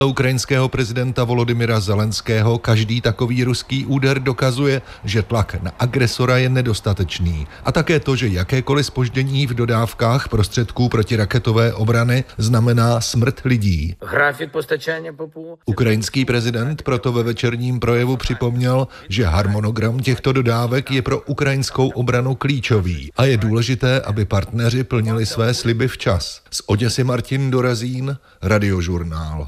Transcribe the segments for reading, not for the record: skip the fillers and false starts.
Ukrajinského prezidenta Volodymyra Zelenského každý takový ruský úder dokazuje, že tlak na agresora je nedostatečný. A také to, že jakékoliv zpoždění v dodávkách prostředků protiraketové obrany znamená smrt lidí. Ukrajinský prezident proto ve večerním projevu připomněl, že harmonogram těchto dodávek je pro ukrajinskou obranu klíčový a je důležité, aby partneři plnili své sliby včas. Z Oděsy Martin Dorazín, Radiožurnál.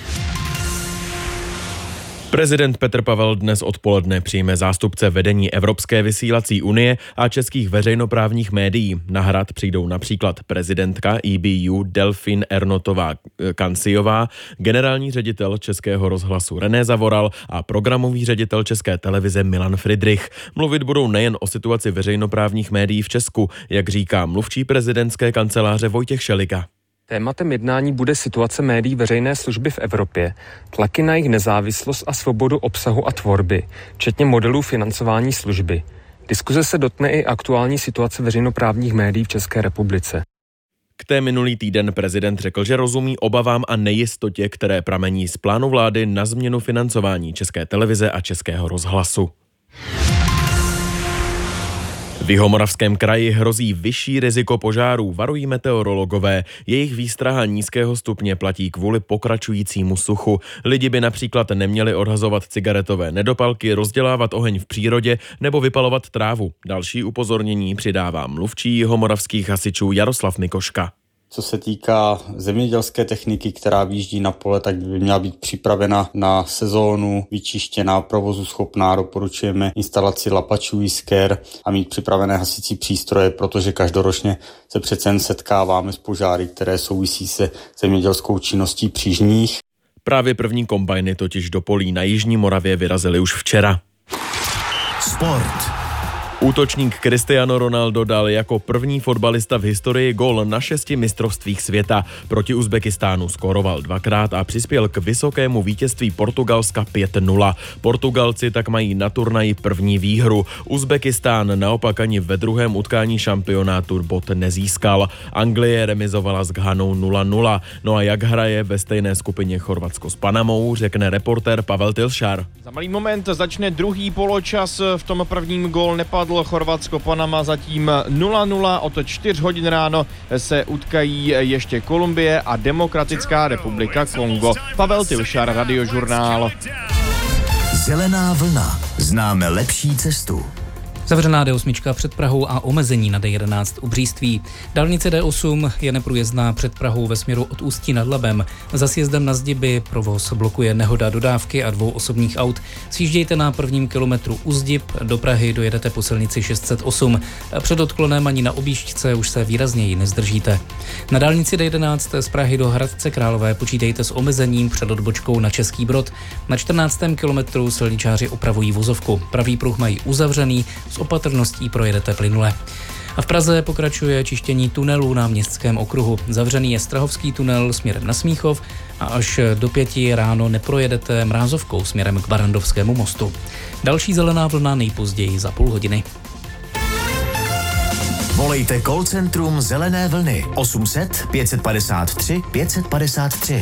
Prezident Petr Pavel dnes odpoledne přijme zástupce vedení Evropské vysílací unie a českých veřejnoprávních médií. Na Hrad přijdou například prezidentka EBU Delfín Ernotová-Kanciová, generální ředitel Českého rozhlasu René Zavoral a programový ředitel České televize Milan Fridrich. Mluvit budou nejen o situaci veřejnoprávních médií v Česku, jak říká mluvčí prezidentské kanceláře Vojtěch Šeliga. Tématem jednání bude situace médií veřejné služby v Evropě, tlaky na jejich nezávislost a svobodu obsahu a tvorby, včetně modelů financování služby. Diskuze se dotkne i aktuální situace veřejnoprávních médií v České republice. K té minulý týden prezident řekl, že rozumí obavám a nejistotě, které pramení z plánu vlády na změnu financování České televize a Českého rozhlasu. V Jihomoravském kraji hrozí vyšší riziko požárů, varují meteorologové. Jejich výstraha nízkého stupně platí kvůli pokračujícímu suchu. Lidi by například neměli odhazovat cigaretové nedopalky, rozdělávat oheň v přírodě nebo vypalovat trávu. Další upozornění přidává mluvčí jihomoravských hasičů Jaroslav Mikoška. Co se týká zemědělské techniky, která vyjíždí na pole, tak by měla být připravena na sezónu, vyčištěná, provozu schopná. Doporučujeme instalaci lapačů jisker a mít připravené hasicí přístroje, protože každoročně se přece jen setkáváme s požáry, které souvisí se zemědělskou činností přížních. Právě první kombajny totiž do polí na jižní Moravě vyrazily už včera. Sport. Útočník Cristiano Ronaldo dal jako první fotbalista v historii gól na 6 mistrovstvích světa. Proti Uzbekistánu skóroval 2krát a přispěl k vysokému vítězství Portugalska 5-0. Portugalci tak mají na turnaji první výhru. Uzbekistán naopak ani ve druhém utkání šampionátu bod nezískal. Anglie remizovala s Ghanou 0-0. No a jak hraje ve stejné skupině Chorvatsko s Panamou, řekne reportér Pavel Tilšar. Za malý moment začne druhý poločas, v tom prvním gól nepadl. Chorvatsko-Panama zatím 0-0, od 4 hodin ráno se utkají ještě Kolumbie a Demokratická republika Kongo. Pavel Tilšar, Radiožurnál. Zelená vlna. Známe lepší cestu. Zavřená D8 před Prahou a omezení na D11 u Bříství. Dálnice D8 je neprůjezdná před Prahou ve směru od Ústí nad Labem. Za sjezdem na Zdiby provoz blokuje nehoda dodávky a 2 osobních aut. Sjíždějte na prvním kilometru u Zdib, do Prahy dojedete po silnici 608. Před odklonem ani na objížďce už se výrazněji nezdržíte. Na dálnici D11 z Prahy do Hradce Králové počítejte s omezením před odbočkou na Český Brod. Na 14. kilometru silničáři opravují vozovku. Pravý pruh mají uzavřený, s opatrností projedete plynule. A v Praze pokračuje čištění tunelů na Městském okruhu. Zavřený je Strahovský tunel směrem na Smíchov a až do 5 ráno neprojedete Mrázovkou směrem k Barrandovskému mostu. Další zelená vlna nejpozději za půl hodiny. Volejte call centrum Zelené vlny 800 553 553.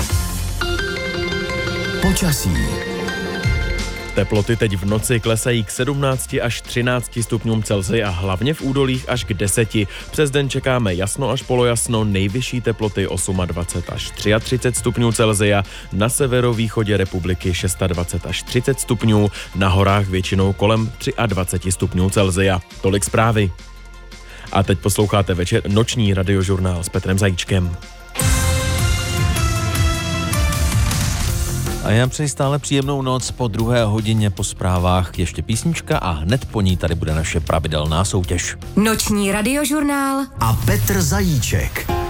Počasí. Teploty teď v noci klesají k 17 až 13 stupňům Celsia a hlavně v údolích až k 10. Přes den čekáme jasno až polojasno, nejvyšší teploty 28 až 33 stupňů Celsia, na severovýchodě republiky 26 až 30 stupňů, na horách většinou kolem 23 stupňů Celsia. Tolik zprávy. A teď posloucháte noční radiožurnál s Petrem Zajíčkem. A já přeji stále příjemnou noc. Po 2. hodině po zprávách ještě písnička a hned po ní tady bude naše pravidelná soutěž. Noční radiožurnál a Petr Zajíček.